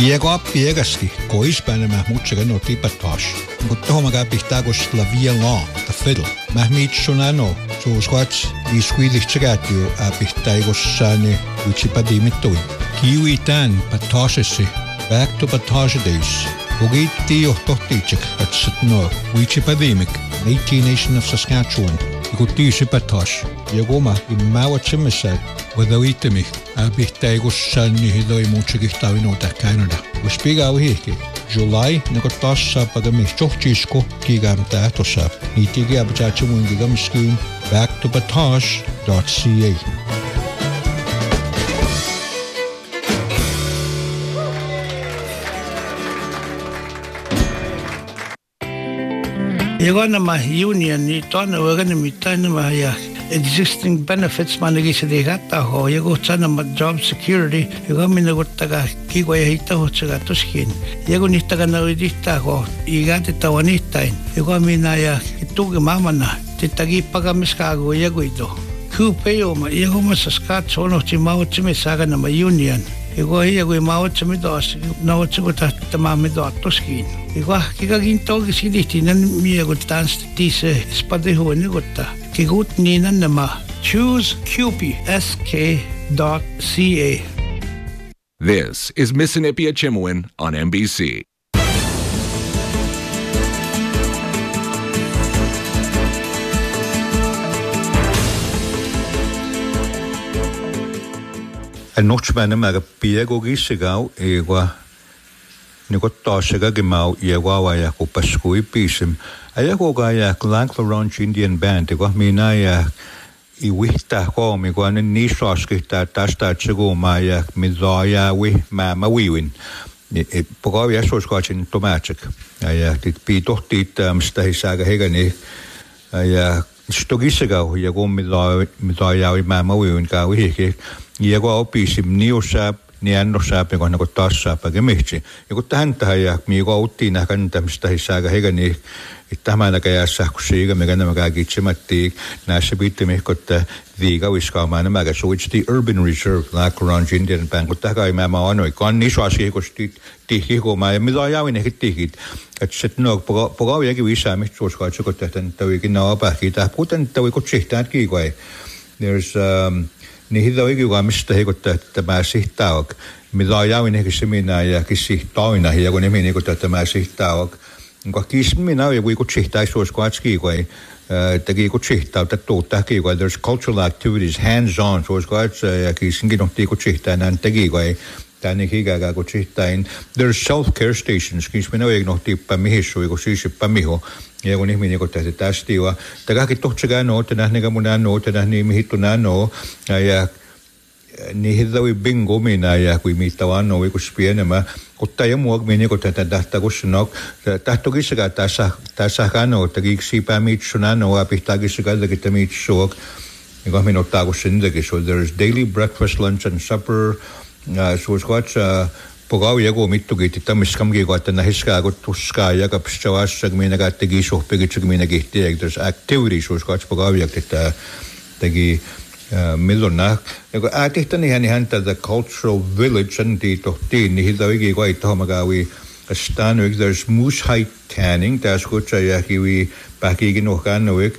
Piega piegasti, koispäänä mä muutsakin no tipattaas. Kun tohon mä käpihtäkos la violon, the fiddle. Mä miitsun ano, suuskuats iskuidihtsikätyy äpihtäikossani yksipadimittuin. Kiwi tän patasesi, back to patasedeis. Kogiitti johtohtiitsek, katsit no, yksipadimik, Métis Nation of Saskatchewan. Ikutti patas. Ja kuma, immäuatsemissään. Wadawiittamik, äpihtäikossani hidoi muutsikihtaavinoita Canada. Uspiga uhihki. July nakotassa pagami chohchisko kigam tahtosa. Niitigi abchachimun gigam scheme backtobatage.ca. Igonama union ni tona wagana mitanama ya existing benefits manigisirigata ho yago tanama job security yago minagotaga kigo ya hita ho tsaga toskin yago nitaga na udita ho igate tawanitain yago mina ya ituge mamana titagi pagamiskago yago ito kupeyo ma yago masaskat sono timao timisaga na union yago yago mao timidos na otsuta tamamido toskin yago kigaginto gisiditinan miyago dance tise spadeho nigota Kigut Nina Nama. Choose QPSK.ca. This is Mississippi Chimwin on NBC. En nochtmane maar pedagogische gauw ewa Nicotasega gemau ewa ya ko paskui pisem. Ayako gaya Lankla Ranch Indian Band, ego minaya iwihta ko mi ko an nishoskita tasta chego maya midaya wi mama wiwin. Pogawi asoskachin tomatic. Aya dit pitohtit stahisaga hegani. Aya stogisega yago midaya wi mama wiwin ka wi yago opisim niosap ni annosap ego nako tassap agemichi. Ego tanta ya mi go uttina kantam stahisaga hegani. Tämä näkäässä kusiga me ganna magagitsimatti näissä bittimihkotta viiga wiskaamaan nämä suitsi urban reserve Lankla Ranch Indian Band mutta kai mä anoi kan nisasi kosti tihiko mä mitä jawin ehkä tihit että sit no poga jäki visaamista suoskaatsu kun tehtäen tawikin naapahkita kuten tawi kutsihtaat kiikoi there's niin tawikin mistä hikotta tämä sihtaak mitä jawin ehkä semina ja kisihtaina ja kun nimi niinku tämä sihtaak Kisminä ei voi kutsihtaa suoskaatski kai teki kutsihtaa tuottaa kai there's cultural activities hands on suoskaats ja kisinkin otti kutsihtaa nän teki kai tänne higaga kutsihtain there's self care stations kisminä ei nohti pämihissu kun siis pämiho ja kun ihminen kun tehty tästä ja takakin tohtsakaan no tänne mun no tänne mihittu no ja niin hidawi bingo minä ja kui mittavan no kun spienema Mutta ja muok meni kun tätä tahta kusnok tahtokisaga tässä kano takiksi pämitsuna no apihtakisaga takita mitsok ja minä ottaa kun sinnekin so there's daily breakfast lunch and supper so squats pogau jago mittukin tämmöiskamkin kun että nähiskaa kun tuskaa ja kapstavassa minä kattegi sohpegitsuk minä kihtiä there's activities so squats pogau jakta tegi Millona, joka äätihtani hän tätä cultural village anti tohtiin niin hilta oikein kai tohmagawi stanuk there's moose hide tanning tässä kutsa ja kiwi päkikin ohkaan noik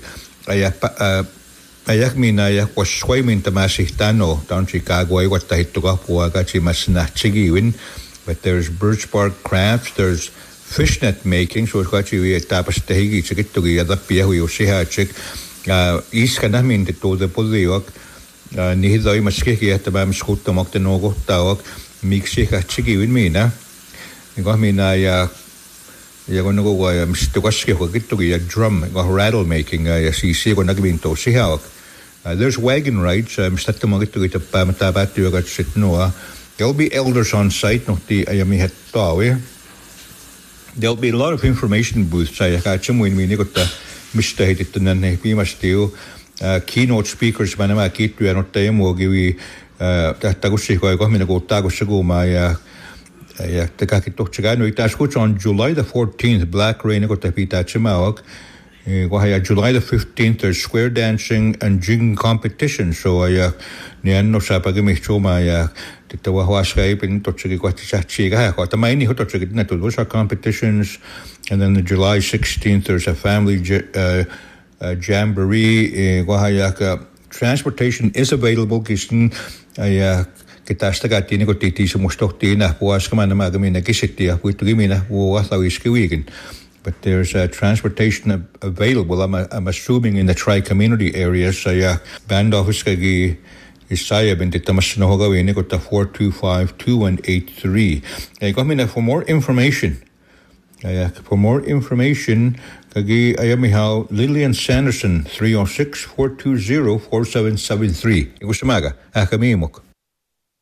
ja minä ja waswaimin tämä sihtano down Chicago ei vatta hittuka puaga chimas natsigiwin but there's birch bark crafts there's fishnet making so kachiwi tapasta higi chikittugi ja tappia hui usihaachik iskana minti tuote poliok niin doi maskeki että mä skuttamakte no kohtaak miksi katsigiwin minä niin minä ja kun no ja mistä kaski kokittugi ja drum ja rattle making ja siis kun nagvin to sihaak there's wagon rides mistä tamakittugi tappa päättyy katsit noa there'll be elders on site nohti ja mihet taawi there'll be a lot of information booths ja katsomuin minä että mistä heitetty näin viimeisesti keynote speakers mä kiittyä notta emuokivi tästä kussiko ja minä kuuttaa kussakuumaa ja tekakin tohtsakaan no itäis kutsu on July the 14th Black Rain kun pitää tsemauak ja July the 15th there's square dancing and jigging competition so ja niin no saapaki mihtuumaa ja the Wahuascape in Tochigi Quachiga, Quatamaini Hotochig Netulusa competitions, and then the July 16th there's a family jamboree. Wahayaka transportation is available. Kisn Kitasta Gatini Gotiti Mustotina, Waskamana Magamina Gisitia, Witugimina, Waslawiski. But there's transportation available. I'm assuming in the tri-community areas. Band office kagi Isaiah binti tamasnoga wini got 425-2183. For more information. For more information, kagi ayamihao Lillian Sanderson 306-420-4773. Igusamaga akamimok.